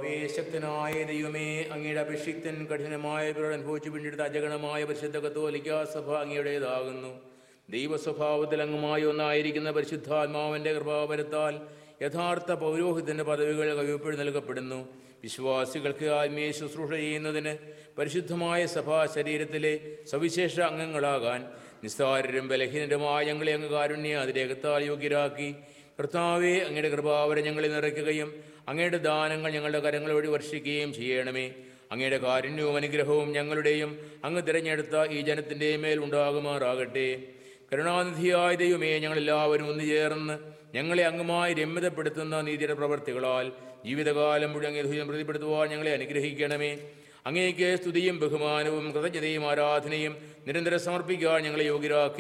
ശക്തനായ ദൈവമേ, അങ്ങയുടെ അഭിഷിക്തൻ കഠിനമായ അനുഭവിച്ചു പിന്നിടുത്ത അജഗണമായ പരിശുദ്ധ കത്തോലിക്കാ സഭ അങ്ങയുടേതാകുന്നു. ദൈവസ്വഭാവത്തിൽ അങ്ങുമായി ഒന്നായിരിക്കുന്ന പരിശുദ്ധാത്മാവിൻ്റെ കൃപാവരത്താൽ യഥാർത്ഥ പൗരോഹിത്യൻ്റെ പദവികൾ കവിയപ്പോഴും നൽകപ്പെടുന്നു. വിശ്വാസികൾക്ക് ആത്മീയ ശുശ്രൂഷ ചെയ്യുന്നതിന് പരിശുദ്ധമായ സഭാ ശരീരത്തിലെ സവിശേഷ അംഗങ്ങളാകാൻ നിസ്സാരരും ബലഹീനരുമായ ഞങ്ങളെ അങ്ങ് കാരുണ്യ അതിരേകത്താൽ യോഗ്യരാക്കി. കർത്താവെ, അങ്ങയുടെ കൃപാവരം ഞങ്ങളെ നിറയ്ക്കുകയും അങ്ങയുടെ ദാനങ്ങൾ ഞങ്ങളുടെ കരങ്ങൾ വഴി വർഷിക്കുകയും ചെയ്യണമേ. അങ്ങയുടെ കാരുണ്യവും അനുഗ്രഹവും ഞങ്ങളുടെയും അങ്ങ് തിരഞ്ഞെടുത്ത ഈ ജനത്തിൻ്റെ മേൽ ഉണ്ടാകുമാറാകട്ടെ. കരുണാനിധിയായ ദൈവമേ, ഞങ്ങളെല്ലാവരും ഒന്നുചേർന്ന് ഞങ്ങളെ അങ്ങുമായി രമ്യതപ്പെടുത്തുന്ന നീതിയുടെ പ്രവർത്തികളാൽ ജീവിതകാലം മുഴുവൻ അങ്ങേ ധൂയം പ്രതിപ്പെടുത്തുവാൻ ഞങ്ങളെ അനുഗ്രഹിക്കണമേ. അങ്ങേക്ക് സ്തുതിയും ബഹുമാനവും കൃതജ്ഞതയും ആരാധനയും നിരന്തരം സമർപ്പിക്കാൻ ഞങ്ങളെ യോഗ്യരാക്കി